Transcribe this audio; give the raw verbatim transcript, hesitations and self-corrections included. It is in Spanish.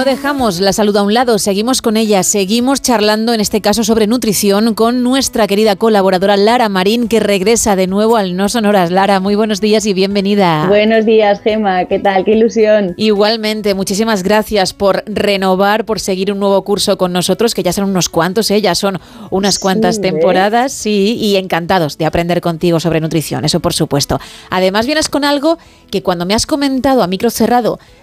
no dejamos la salud a un lado, seguimos con ella, seguimos charlando en este caso sobre nutrición con nuestra querida colaboradora Lara Marín, que regresa de nuevo al No Sonoras. Lara, muy buenos días y bienvenida. Buenos días, Gemma, ¿qué tal? ¡Qué ilusión! Igualmente, muchísimas gracias por renovar, por seguir un nuevo curso con nosotros, que ya son unos cuantos, ¿eh? Ya son unas cuantas Sí, temporadas, sí, y encantados de aprender contigo sobre nutrición, eso por supuesto. Además vienes con algo que cuando me has comentado a micro cerrado